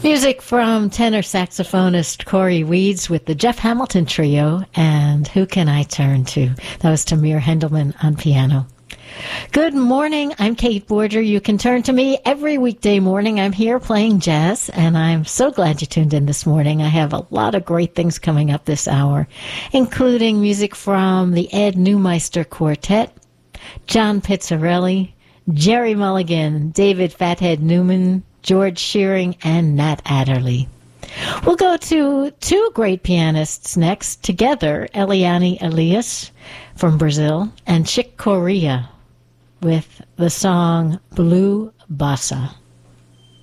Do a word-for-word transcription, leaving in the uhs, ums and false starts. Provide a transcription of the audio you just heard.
Music from tenor saxophonist Corey Weeds with the Jeff Hamilton Trio, and Who Can I Turn To? That was Tamir Hendelman on piano. Good morning, I'm Kate Borger. You can turn to me every weekday morning. I'm here playing jazz, and I'm so glad you tuned in this morning. I have a lot of great things coming up this hour, including music from the Ed Neumeister Quartet, John Pizzarelli, Jerry Mulligan, David Fathead Newman, George Shearing, and Nat Adderley. We'll go to two great pianists next together, Eliane Elias from Brazil and Chick Corea with the song Blue Bossa.